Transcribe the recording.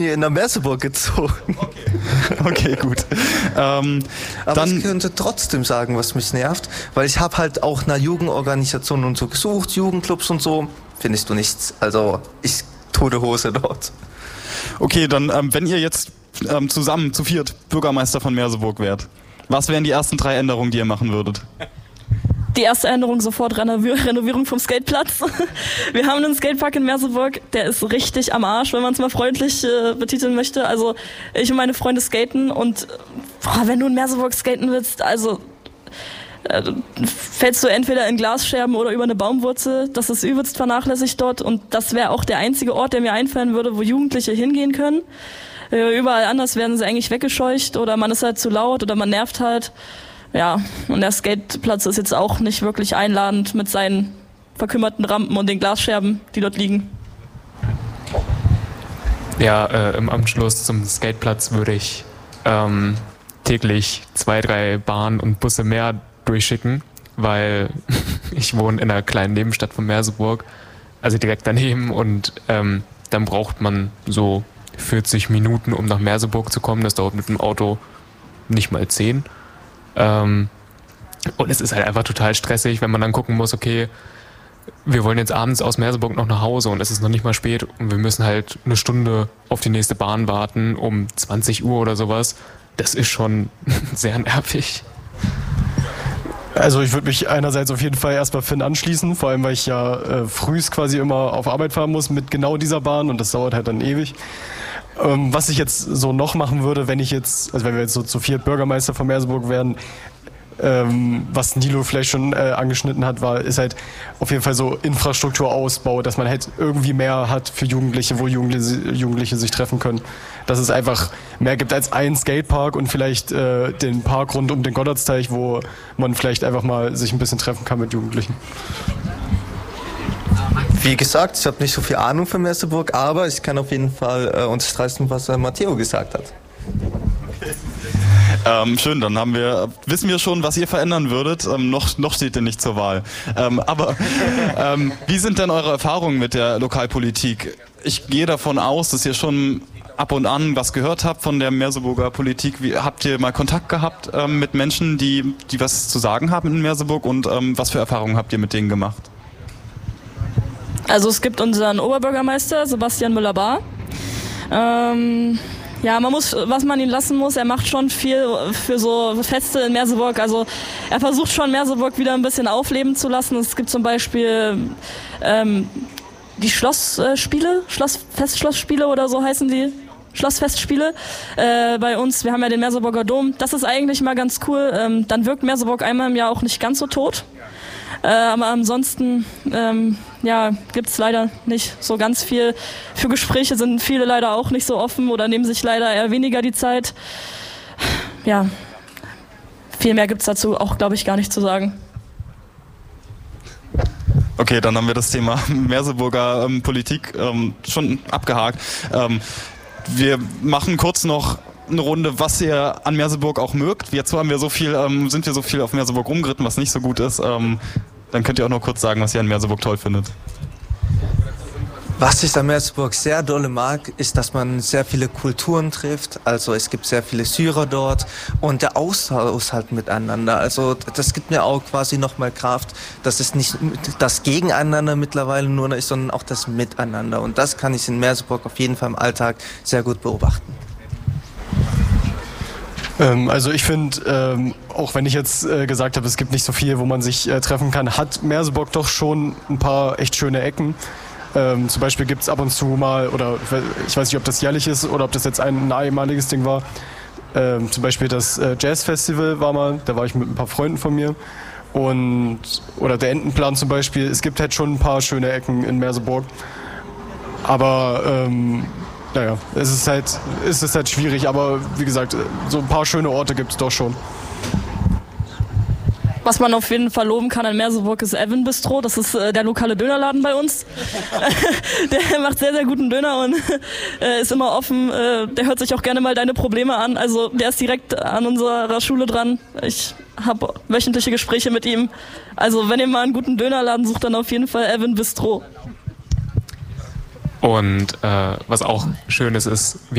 in der Merseburg gezogen. Okay, gut. Aber Dann ich könnte trotzdem sagen, was mich nervt, weil ich habe halt auch nach Jugendorganisationen und so gesucht, Jugendclubs und so, findest du nichts. Also ich tote Hose dort. Okay, dann wenn ihr jetzt zusammen zu viert Bürgermeister von Merseburg wärt, was wären die ersten 3 Änderungen, die ihr machen würdet? Die erste Änderung sofort Renovierung vom Skateplatz. Wir haben einen Skatepark in Merseburg, der ist richtig am Arsch, wenn man es mal freundlich betiteln möchte. Also ich und meine Freunde skaten und wenn du in Merseburg skaten willst, also fällst du entweder in Glasscherben oder über eine Baumwurzel. Das ist übelst vernachlässigt dort und das wäre auch der einzige Ort, der mir einfallen würde, wo Jugendliche hingehen können. Überall anders werden sie eigentlich weggescheucht oder man ist halt zu laut oder man nervt halt. Ja, und der Skateplatz ist jetzt auch nicht wirklich einladend mit seinen verkümmerten Rampen und den Glasscherben, die dort liegen. Ja, im Anschluss zum Skateplatz würde ich täglich 2, 3 Bahnen und Busse mehr durchschicken, weil ich wohne in einer kleinen Nebenstadt von Merseburg, also direkt daneben und dann braucht man so 40 Minuten, um nach Merseburg zu kommen. Das dauert mit dem Auto nicht mal 10. Und es ist halt einfach total stressig, wenn man dann gucken muss, okay, wir wollen jetzt abends aus Merseburg noch nach Hause und es ist noch nicht mal spät und wir müssen halt eine Stunde auf die nächste Bahn warten um 20 Uhr oder sowas. Das ist schon sehr nervig. Also ich würde mich einerseits auf jeden Fall erstmal Finn anschließen, vor allem weil ich ja frühs quasi immer auf Arbeit fahren muss mit genau dieser Bahn und das dauert halt dann ewig. Was ich jetzt so noch machen würde, wenn wir jetzt so zu 4 Bürgermeister von Merseburg werden, was Nilo vielleicht schon angeschnitten hat, ist halt auf jeden Fall so Infrastrukturausbau, dass man halt irgendwie mehr hat für Jugendliche, wo Jugendliche sich treffen können. Dass es einfach mehr gibt als einen Skatepark und vielleicht den Park rund um den Gottardsteich, wo man vielleicht einfach mal sich ein bisschen treffen kann mit Jugendlichen. Wie gesagt, ich habe nicht so viel Ahnung von Merseburg, aber ich kann auf jeden Fall unterstreichen, was Matteo gesagt hat. Schön, dann wissen wir schon, was ihr verändern würdet. Noch steht ihr nicht zur Wahl. Aber wie sind denn eure Erfahrungen mit der Lokalpolitik? Ich gehe davon aus, dass ihr schon ab und an was gehört habt von der Merseburger Politik. Habt ihr mal Kontakt gehabt mit Menschen, die was zu sagen haben in Merseburg und was für Erfahrungen habt ihr mit denen gemacht? Also es gibt unseren Oberbürgermeister Sebastian Müller-Bahr. Ja, was man ihn lassen muss, er macht schon viel für so Feste in Merseburg. Also er versucht schon Merseburg wieder ein bisschen aufleben zu lassen. Es gibt zum Beispiel die Festschlossspiele oder so heißen die. Schlossfestspiele bei uns. Wir haben ja den Merseburger Dom. Das ist eigentlich mal ganz cool. Dann wirkt Merseburg einmal im Jahr auch nicht ganz so tot. Aber ansonsten gibt es leider nicht so ganz viel. Für Gespräche sind viele leider auch nicht so offen oder nehmen sich leider eher weniger die Zeit. Ja, viel mehr gibt es dazu auch, glaube ich, gar nicht zu sagen. Okay, dann haben wir das Thema Merseburger Politik schon abgehakt. Wir machen kurz noch eine Runde, was ihr an Merseburg auch mögt. Jetzt sind wir so viel auf Merseburg rumgeritten, was nicht so gut ist. Dann könnt ihr auch noch kurz sagen, was ihr an Merseburg toll findet. Was ich an Merseburg sehr dolle mag, ist, dass man sehr viele Kulturen trifft. Also es gibt sehr viele Syrer dort und der Austausch halt miteinander. Also das gibt mir auch quasi nochmal Kraft, dass es nicht das Gegeneinander mittlerweile nur ist, sondern auch das Miteinander. Und das kann ich in Merseburg auf jeden Fall im Alltag sehr gut beobachten. Also ich finde, auch wenn ich jetzt gesagt habe, es gibt nicht so viel, wo man sich treffen kann, hat Merseburg doch schon ein paar echt schöne Ecken. Zum Beispiel gibt es ab und zu mal, oder ich weiß nicht, ob das jährlich ist oder ob das jetzt ein einmaliges Ding war, zum Beispiel das Jazzfestival war mal, da war ich mit ein paar Freunden von mir. Oder der Entenplan zum Beispiel. Es gibt halt schon ein paar schöne Ecken in Merseburg. Aber naja, es ist halt schwierig, aber wie gesagt, so ein paar schöne Orte gibt es doch schon. Was man auf jeden Fall loben kann an Merseburg ist Evan Bistro. Das ist der lokale Dönerladen bei uns. Der macht sehr, sehr guten Döner und ist immer offen. Der hört sich auch gerne mal deine Probleme an. Also der ist direkt an unserer Schule dran. Ich habe wöchentliche Gespräche mit ihm. Also wenn ihr mal einen guten Dönerladen sucht, dann auf jeden Fall Evan Bistro. Und was auch schön ist,